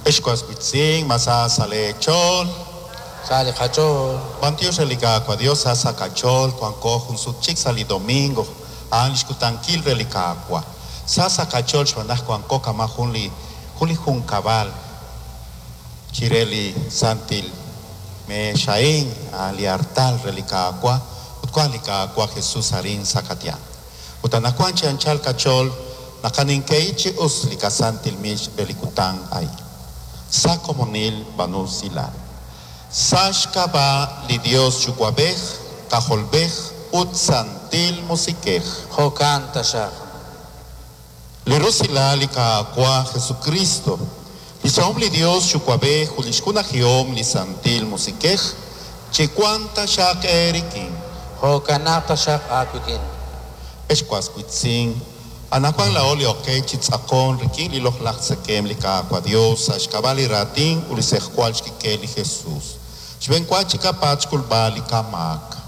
Escuas Pitzing, Masa Sale Chol, Sale Cachol, Bantios Relica, Dios Asa Cachol, Cuanco, Junsu Chic Sali Domingo, Anish Kutanquil Relica Aqua, Sasa Cachol, Shwanach Cuanco, Camajunli, Juli Jun Cabal, Chireli Santil, Me Shain, Aliartal Relica Aqua, Utqualica Aqua, Jesús Arin Zacatian. Utanacuan Chanchal Cachol, Nakaninkeichi Uslika Santil Mish Belicutang Ay. Sacomonil Banu Silar. Sashkaba li Dios Chukwabej, Cajolbej, Utsantil Musikej. Jocan Tashak, Lerusila lika Aqua Jesucristo. Lisaom li Dios Chukwabej, Julishkuna Giom li Santil Musikej, Chiquanta Shak Erikin. Jocan Tashak Akukin, Esquasquitzin. Anacuan la oli ok chitzakon rikin li los laxakem li ka aqua Dios ashkabali ratin ulisech cualchki keli Jesús. Shven cuachica pachkul bali kamak.